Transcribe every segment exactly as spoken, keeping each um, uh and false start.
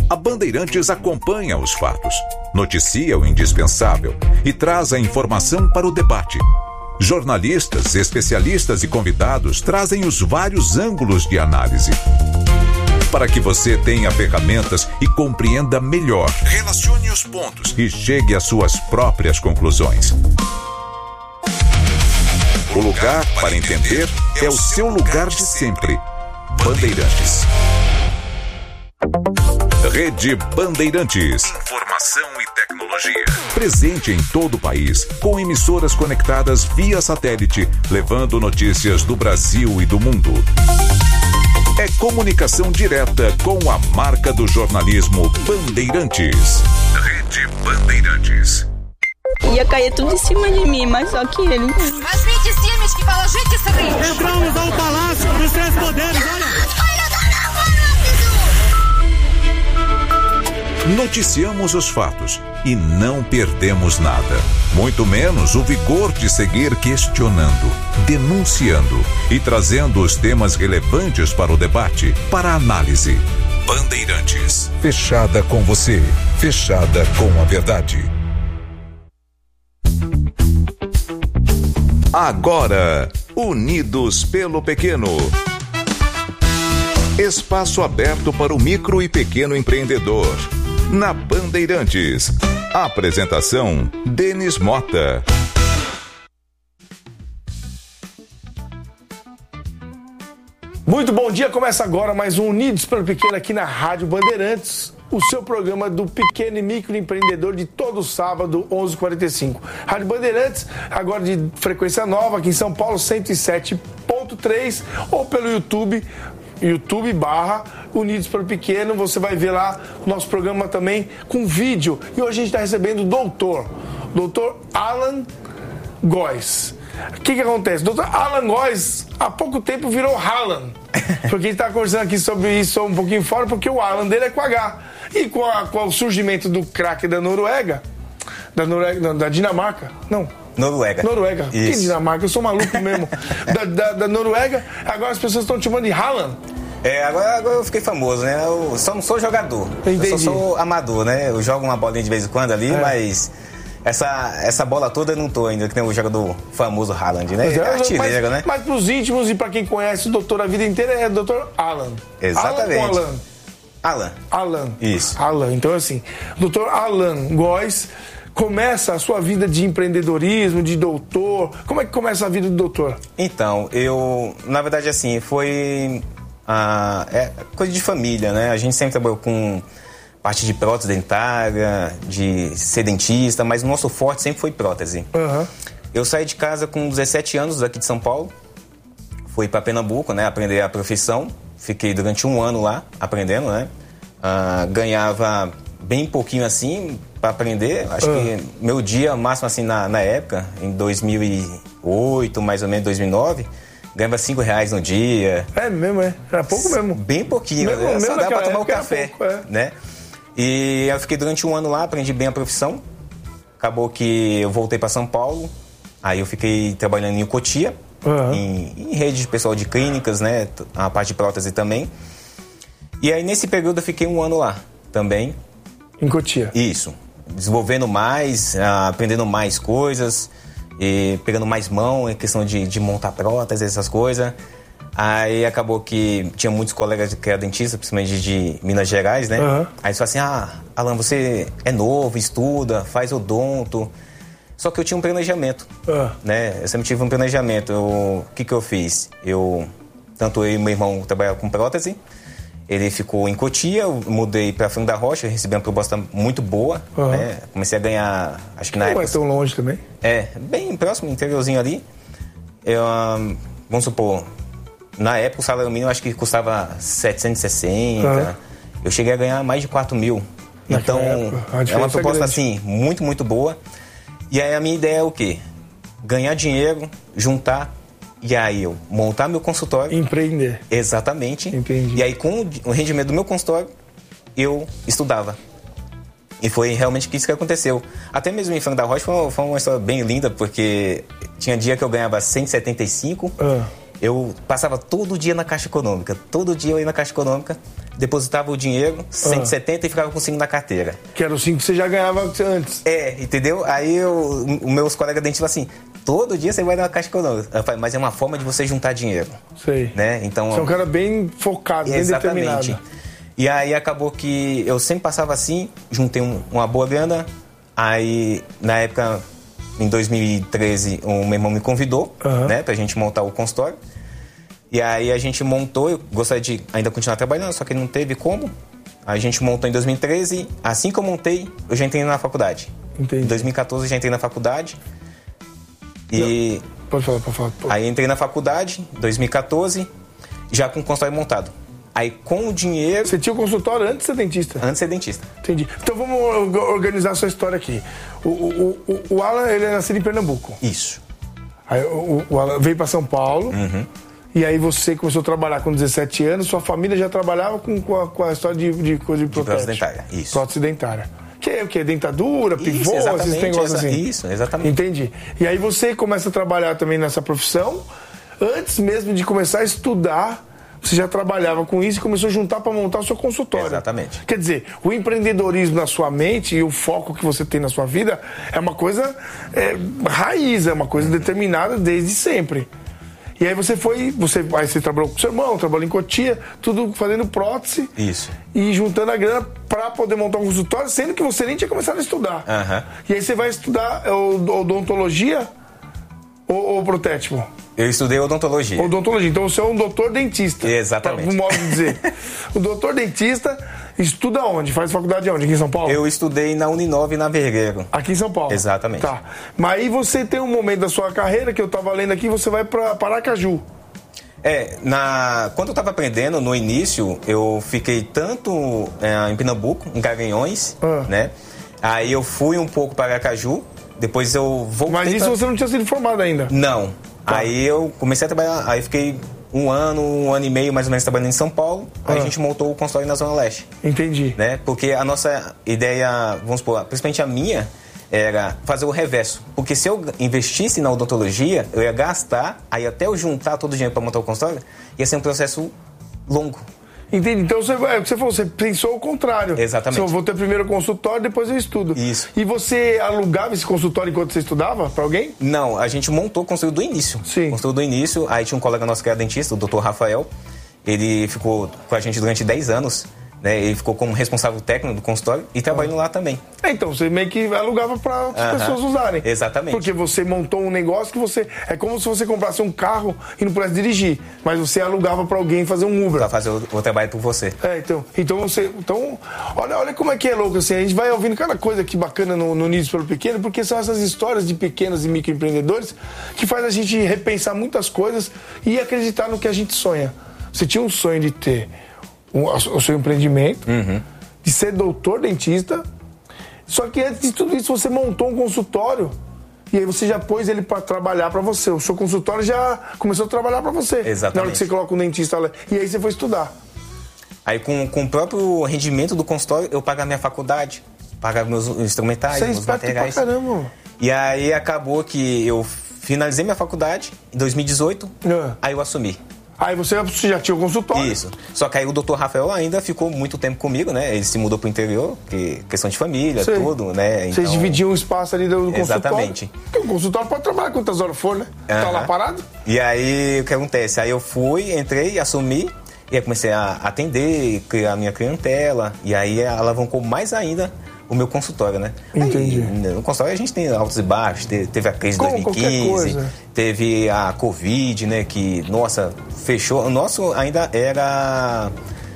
A Bandeirantes acompanha os fatos, noticia o indispensável e traz a informação para o debate. Jornalistas, especialistas e convidados trazem os vários ângulos de análise, para que você tenha ferramentas e compreenda melhor. Relacione os pontos e chegue às suas próprias conclusões. O lugar para entender é o seu lugar de sempre. Bandeirantes. Rede Bandeirantes. Informação e tecnologia. Presente em todo o país, com emissoras conectadas via satélite, levando notícias do Brasil e do mundo. É comunicação direta com a marca do jornalismo Bandeirantes. Rede Bandeirantes. Ia cair tudo em cima de mim, mas só que ele... Mas vinte times que falam, gente, sorri. Entramos ao Palácio dos Três Poderes, olha. Noticiamos os fatos e não perdemos nada. Muito menos o vigor de seguir questionando, denunciando e trazendo os temas relevantes para o debate, para a análise. Bandeirantes. Fechada com você. Fechada com a verdade. Agora, Unidos pelo Pequeno. Espaço aberto para o micro e pequeno empreendedor. Na Bandeirantes. Apresentação: Denis Mota. Muito bom dia, começa agora mais um Unidos pelo Pequeno aqui na Rádio Bandeirantes, o seu programa do pequeno e microempreendedor de todo sábado, onze e quarenta e cinco. Rádio Bandeirantes, agora de frequência nova, aqui em São Paulo, cento e sete ponto três, ou pelo YouTube, YouTube barra Unidos pelo Pequeno. Você vai ver lá o nosso programa também com vídeo. E hoje a gente está recebendo o doutor, doutor Alan Góes. O que que acontece? doutor Alan Góes, há pouco tempo virou Haaland. Porque a gente está conversando aqui sobre isso um pouquinho fora, porque o Alan dele é com H. E com, a, com o surgimento do craque da Noruega, da Noruega, não, da Dinamarca, não. Noruega. Noruega. Isso. Que Dinamarca? Eu sou maluco mesmo. da, da, da Noruega, agora as pessoas estão te chamando de Haaland. É, agora, agora eu fiquei famoso, né? Eu só não sou jogador. Entendi. Eu só sou amador, né? Eu jogo uma bolinha de vez em quando ali, é. mas essa, essa bola toda eu não tô ainda, que nem o jogador famoso Haaland, né? Mas, é artilheiro, mas, né? Mas pros íntimos e pra quem conhece o doutor a vida inteira é doutor Alan. Exatamente. Alan ou Alan? Alan. Alan. Isso. Alan. Então, assim, doutor Alan Góes começa a sua vida de empreendedorismo, de doutor. Como é que começa a vida do doutor? Então, eu, na verdade, assim, foi ah, é coisa de família, né? A gente sempre trabalhou com parte de prótese dentária, de ser dentista, mas o nosso forte sempre foi prótese. Uhum. Eu saí de casa com dezessete anos, daqui de São Paulo, fui para Pernambuco, né, aprender a profissão. Fiquei durante um ano lá, aprendendo, né? Ah, ganhava bem pouquinho assim para aprender. Acho uhum. que meu dia máximo assim na, na época, em dois mil e oito, mais ou menos dois mil e nove, ganhava cinco reais no dia. É mesmo, é? Era pouco mesmo. Bem pouquinho, mesmo, né? mesmo Só dava para tomar o café, pouco, é. né? E eu fiquei durante um ano lá, aprendi bem a profissão. Acabou que eu voltei para São Paulo. Aí eu fiquei trabalhando em Cotia, uhum. em, em rede de pessoal de clínicas, né? A parte de prótese também. E aí nesse período eu fiquei um ano lá também. Em Cotia? Isso. Desenvolvendo mais, aprendendo mais coisas, e pegando mais mão em questão de, de montar prótese, essas coisas. Aí acabou que tinha muitos colegas que eram dentistas, principalmente de Minas Gerais, né? Uhum. Aí eles falaram assim, ah, Alan, você é novo, estuda, faz odonto. Só que eu tinha um planejamento, uhum. né? Eu sempre tive um planejamento. O que que eu fiz? Eu, tanto eu e meu irmão trabalhavam com prótese. Ele ficou em Cotia, eu mudei para Frango da Rocha, recebi uma proposta muito boa, uhum. né? Comecei a ganhar, acho que na Não época... Não é tão longe também? É, bem próximo, interiorzinho ali. Eu, vamos supor... Na época o salário mínimo acho que custava setecentos e sessenta. Uhum. Eu cheguei a ganhar mais de quatro mil. Naquela então é uma proposta é assim, muito, muito boa. E aí a minha ideia é o quê? Ganhar dinheiro, juntar e aí eu montar meu consultório. Empreender. Exatamente. Entendi. E aí com o rendimento do meu consultório, eu estudava. E foi realmente isso que aconteceu. Até mesmo em Frango da Rocha foi uma, foi uma história bem linda, porque tinha dia que eu ganhava cento e setenta e cinco. Uhum. eu passava todo dia na Caixa Econômica. Todo dia eu ia na Caixa Econômica, depositava o dinheiro, cento e setenta, ah. e ficava com cinco na carteira. Que era o cinco que você já ganhava antes. É, entendeu? Aí eu, os meus colegas dentistas falaram assim, todo dia você vai na Caixa Econômica. Eu falei, mas é uma forma de você juntar dinheiro. Sei. Né? Então, você é um cara bem focado, bem exatamente. determinado. E aí acabou que eu sempre passava assim, juntei um, uma boa grana. Aí, na época, em dois mil e treze, o meu irmão me convidou, uhum. né, pra gente montar o consultório. E aí a gente montou, eu gostaria de ainda continuar trabalhando, só que não teve como. A gente montou em dois mil e treze, assim que eu montei, eu já entrei na faculdade. Entendi. Em dois mil e catorze eu já entrei na faculdade. E... Pode falar, pode falar. Pode. Aí entrei na faculdade, em dois mil e catorze, já com o consultório montado. Aí com o dinheiro... Você tinha o consultório antes de ser dentista? Antes de ser dentista. Entendi. Então vamos organizar a sua história aqui. O, o, o, o Alan, ele é nascido em Pernambuco. Isso. Aí o, o Alan veio para São Paulo. Uhum. E aí você começou a trabalhar com dezessete anos. Sua família já trabalhava com, com, a, com a história de, de coisa de prótese. De prótese dentária, isso. Prótese dentária. Que é o quê? Dentadura, pivô, isso, esses negócios exa- assim? Isso, exatamente. Entendi. E aí você começa a trabalhar também nessa profissão. Antes mesmo de começar a estudar... Você já trabalhava com isso e começou a juntar para montar o seu consultório. Exatamente. Quer dizer, o empreendedorismo na sua mente e o foco que você tem na sua vida é uma coisa é, raiz, é uma coisa determinada desde sempre. E aí você foi, você, aí você trabalhou com o seu irmão, trabalhou em Cotia, tudo fazendo prótese. Isso. E juntando a grana para poder montar um consultório, sendo que você nem tinha começado a estudar. Uhum. E aí você vai estudar odontologia ou, ou protético? Eu estudei odontologia. Odontologia. Então você é um doutor dentista. Exatamente. Pra, um modo de dizer. O doutor dentista estuda onde? Faz faculdade onde? Aqui em São Paulo? Eu estudei na Uninove, na Vergueiro. Aqui em São Paulo? Exatamente. Tá. Mas aí você tem um momento da sua carreira, que eu tava lendo aqui, você vai pra Paracaju. É, na... quando eu tava aprendendo, no início, eu fiquei tanto é, em Pernambuco, em Garanhões, ah. né? Aí eu fui um pouco para Aracaju, depois eu voltei... Mas isso pra... você não tinha sido formado ainda? Não. Tá. Aí eu comecei a trabalhar, aí fiquei um ano, um ano e meio mais ou menos trabalhando em São Paulo, ah. aí a gente montou o consultório na Zona Leste. Entendi. Né? Porque a nossa ideia, vamos supor, principalmente a minha, era fazer o reverso. Porque se eu investisse na odontologia, eu ia gastar, aí até eu juntar todo o dinheiro para montar o consultório, ia ser um processo longo. Entendi. Então você, é, você falou, você pensou o contrário. Exatamente. Você, eu vou ter primeiro o consultório, depois eu estudo. Isso. E você alugava esse consultório enquanto você estudava para alguém? Não, a gente montou, construiu do início. Sim. Construiu do início, aí tinha um colega nosso que era dentista, o doutor Rafael. Ele ficou com a gente durante dez anos. Né, ele ficou como responsável técnico do consultório e trabalhando ah. lá também. É, então, você meio que alugava para outras uh-huh. pessoas usarem. Exatamente. Porque você montou um negócio que você... É como se você comprasse um carro e não pudesse dirigir, mas você alugava para alguém fazer um Uber. Para fazer o, o trabalho por você. É, então, então você... Então, olha, olha como é que é louco, assim, a gente vai ouvindo cada coisa aqui bacana no, no Nidos pelo Pequeno, porque são essas histórias de pequenos e microempreendedores que faz a gente repensar muitas coisas e acreditar no que a gente sonha. Você tinha um sonho de ter um, o seu empreendimento, uhum. de ser doutor dentista, só que antes de tudo isso você montou um consultório e aí você já pôs ele para trabalhar para você. O seu consultório já começou a trabalhar para você. Exatamente. Na hora que você coloca um dentista lá. E aí você foi estudar. Aí com, com o próprio rendimento do consultório, eu pagava minha faculdade, pagava meus instrumentais, você meus materiais. Pra caramba. E aí acabou que eu finalizei minha faculdade em dois mil e dezoito, é. aí eu assumi. Aí você já tinha o consultório. Isso. Só que aí o doutor Rafael ainda ficou muito tempo comigo, né? Ele se mudou pro interior, que questão de família, Sei. tudo, né? Então... Vocês dividiam o espaço ali do consultório. Exatamente. Porque o consultório pode trabalhar quantas horas for, né? Uhum. Tá lá parado. E aí, o que acontece? Aí eu fui, entrei, assumi, e aí comecei a atender, criar a minha clientela, e aí alavancou mais ainda o meu consultório, né? Entendi. Aí, no consultório a gente tem altos e baixos, teve a crise de dois mil e quinze, teve a Covid, né, que, nossa, fechou. O nosso ainda era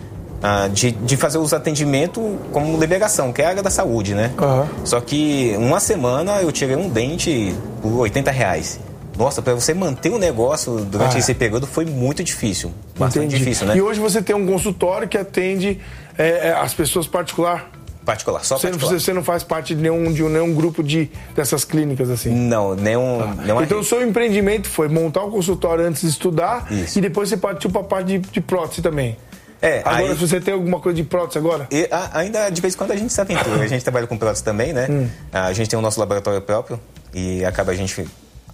ah, de, de fazer os atendimentos como liberação, que é a área da saúde, né? Uhum. Só que uma semana eu tirei um dente por oitenta reais. Nossa, para você manter o negócio durante ah. esse período foi muito difícil. Bastante Entendi. difícil, né? E hoje você tem um consultório que atende é, as pessoas particulares? Particular, só você, particular. Você não faz parte de nenhum, de nenhum grupo de, dessas clínicas assim? Não, nenhum... Tá. nenhuma então o seu empreendimento foi montar um consultório antes de estudar. Isso. E depois você partiu para a parte de, de prótese também. É, agora, aí, você tem alguma coisa de prótese agora? E, a, ainda de vez em quando a gente se aventura. A gente trabalha com prótese também, né? Hum. A gente tem o nosso laboratório próprio e acaba a gente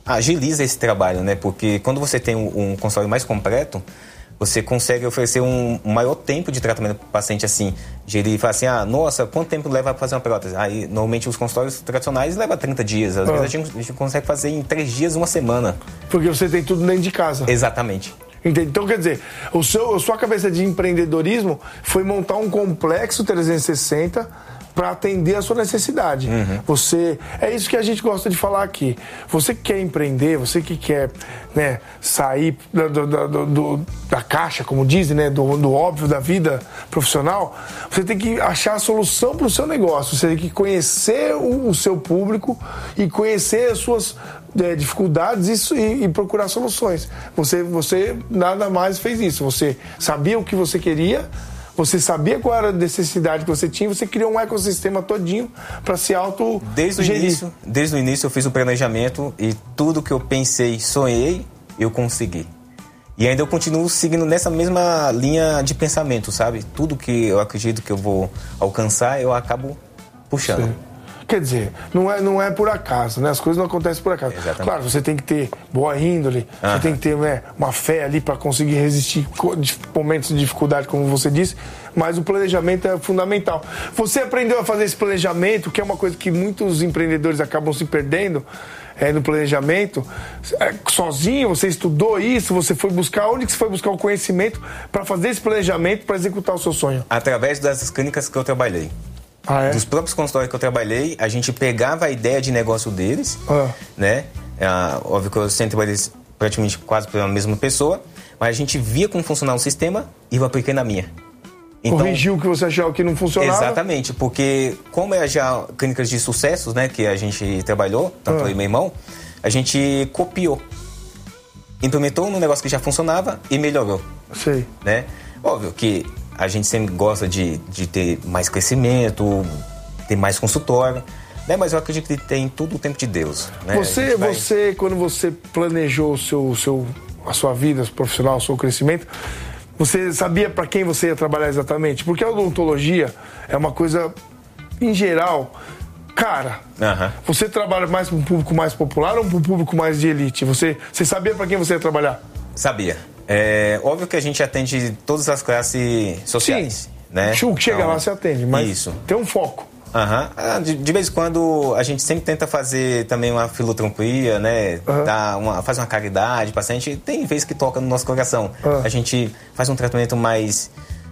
agiliza esse trabalho, né? Porque quando você tem um, um consultório mais completo, você consegue oferecer um, um maior tempo de tratamento para o paciente, assim, de ele falar assim, ah, nossa, quanto tempo leva para fazer uma prótese? Aí, normalmente, os consultórios tradicionais levam trinta dias. Às ah. vezes, a gente, a gente consegue fazer em três dias, uma semana. Porque você tem tudo dentro de casa. Exatamente. Entende? Então, quer dizer, o seu, a sua cabeça de empreendedorismo foi montar um complexo trezentos e sessenta para atender a sua necessidade. Uhum. Você, é isso que a gente gosta de falar aqui. Você que quer empreender, você que quer, né, sair do, do, do, do, da caixa, como dizem, né, do, do óbvio da vida profissional, você tem que achar a solução para o seu negócio. Você tem que conhecer o, o seu público e conhecer as suas é, dificuldades isso, e, e procurar soluções. Você, você nada mais fez isso. Você sabia o que você queria, você sabia qual era a necessidade que você tinha, você criou um ecossistema todinho para se auto desde o início Desde o início eu fiz o planejamento e tudo que eu pensei, sonhei, eu consegui. E ainda eu continuo seguindo nessa mesma linha de pensamento, sabe? Tudo que eu acredito que eu vou alcançar, eu acabo puxando. Sim. Quer dizer, não é, não é por acaso, né? As coisas não acontecem por acaso. Exatamente. Claro, você tem que ter boa índole, uhum. você tem que ter, né, uma fé ali para conseguir resistir momentos de dificuldade, como você disse, mas o planejamento é fundamental. Você aprendeu a fazer esse planejamento, que é uma coisa que muitos empreendedores acabam se perdendo, é, no planejamento, é, sozinho, você estudou isso, você foi buscar, onde que você foi buscar o conhecimento para fazer esse planejamento, para executar o seu sonho? Através das clínicas que eu trabalhei. Ah, é? Dos próprios consultórios que eu trabalhei, a gente pegava a ideia de negócio deles, ah. né? É, óbvio que eu sempre trabalhei praticamente quase pela mesma pessoa, mas a gente via como funcionava o sistema e eu apliquei na minha. Então, corrigiu o que você achava que não funcionava? Exatamente, porque como é já clínicas de sucessos, né, que a gente trabalhou, tanto ah. eu e meu irmão, a gente copiou. Implementou um negócio que já funcionava e melhorou. Sei. Né? Óbvio que a gente sempre gosta de, de ter mais crescimento, ter mais consultório, né? Mas eu acredito que tem tudo o tempo de Deus. Né? Você, vai... você, quando você planejou o seu, seu, a sua vida profissional, o seu crescimento, você sabia para quem você ia trabalhar exatamente? Porque a odontologia é uma coisa, em geral, cara. Uh-huh. Você trabalha mais para um público mais popular ou para um público mais de elite? Você, você sabia para quem você ia trabalhar? Sabia. É óbvio que a gente atende todas as classes sociais. Sim. Né? O que chega então, lá você atende, mas isso. Tem um foco. Uhum. Ah, de, de vez em quando a gente sempre tenta fazer também uma filantropia, né? Uhum. Dar uma, faz uma caridade, paciente. Tem vezes que toca no nosso coração. Uhum. A gente faz um tratamento mais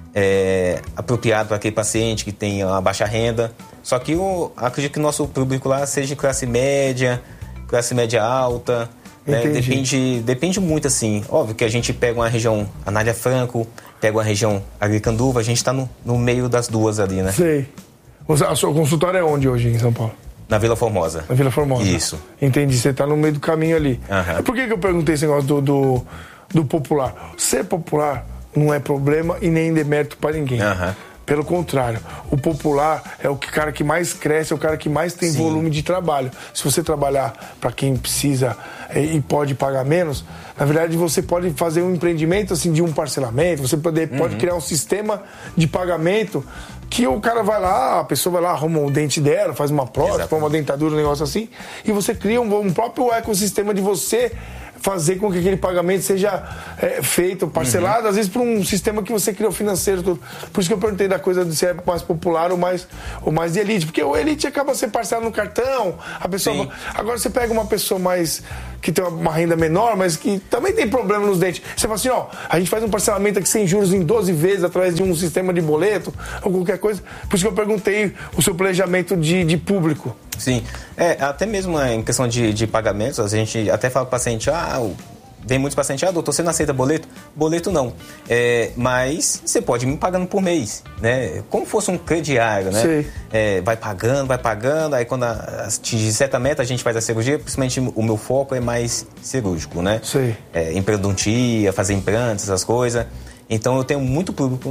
é, apropriado para aquele paciente que tem uma baixa renda. Só que eu acredito que o nosso público lá seja classe média, classe média alta. Né? Depende, depende muito, assim. Óbvio que a gente pega uma região Anália Franco, pega uma região Agricanduva, a gente está no, no meio das duas ali, né? Sei. A sua consultória é onde hoje em São Paulo? Na Vila Formosa. Na Vila Formosa. Isso. Entendi, você está no meio do caminho ali. Uhum. Por que, que eu perguntei esse negócio do, do, do popular? Ser popular não é problema e nem demérito para ninguém. Uhum. Pelo contrário, o popular é o que, cara que mais cresce, é o cara que mais tem Sim. volume de trabalho. Se você trabalhar para quem precisa e pode pagar menos, na verdade você pode fazer um empreendimento assim, de um parcelamento, você pode, uhum. pode criar um sistema de pagamento que o cara vai lá, a pessoa vai lá, arruma o dente dela, faz uma prótese, põe uma dentadura, um negócio assim, e você cria um, um próprio ecossistema de você fazer com que aquele pagamento seja é, feito, parcelado, uhum. às vezes por um sistema que você criou financeiro. Tudo. Por isso que eu perguntei da coisa de ser mais popular ou mais, ou mais de elite. Porque o elite acaba sendo parcelado no cartão, a pessoa... Sim. Agora você pega uma pessoa mais... que tem uma renda menor, mas que também tem problema nos dentes. Você fala assim, ó, a gente faz um parcelamento aqui sem juros em doze vezes através de um sistema de boleto ou qualquer coisa. Por isso que eu perguntei o seu planejamento de, de público. Sim, é, até mesmo em questão de, de pagamentos, a gente até fala para o paciente, ah, vem muitos pacientes, ah, doutor, você não aceita boleto? Boleto não, é, mas você pode ir me pagando por mês, né? Como fosse um crediário, né? Sim. É, vai pagando, vai pagando, aí quando atingir certa meta a gente faz a cirurgia, principalmente o meu foco é mais cirúrgico, né? Sim. É, implantodontia, fazer implantes, essas coisas. Então eu tenho muito público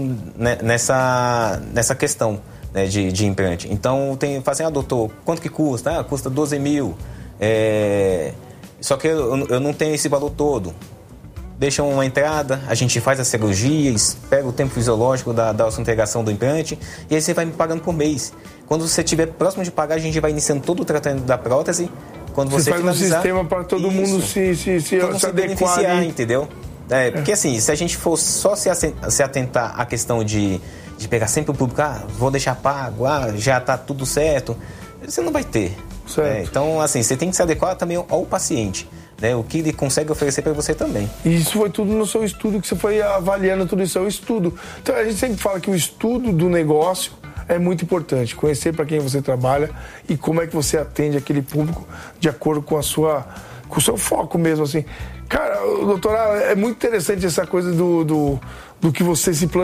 nessa, nessa questão. Né, de, de implante. Então, tem, fazem, ah, doutor, quanto que custa? Ah, custa doze mil. É... Só que eu, eu não tenho esse valor todo. deixam uma entrada, a gente faz a cirurgia, espera o tempo fisiológico da, da sua integração do implante, e aí você vai me pagando por mês. Quando você estiver próximo de pagar, a gente vai iniciando todo o tratamento da prótese. Quando você, você faz finalizar, um sistema para todo isso, mundo se, se, se, todo se, se beneficiar, ali. entendeu? É, porque assim, se a gente for só se, se atentar à questão de, de pegar sempre o público, ah, vou deixar pago, ah, já tá tudo certo, você não vai ter. É, então, assim, você tem que se adequar também ao, ao paciente. Né, o que ele consegue oferecer para você também. E isso foi tudo no seu estudo, que você foi avaliando tudo isso, é o estudo. Então a gente sempre fala que o estudo do negócio é muito importante, conhecer para quem você trabalha e como é que você atende aquele público de acordo com a sua, com o seu foco mesmo, assim. Cara, doutora, é muito interessante essa coisa do, do, do que você se planejou.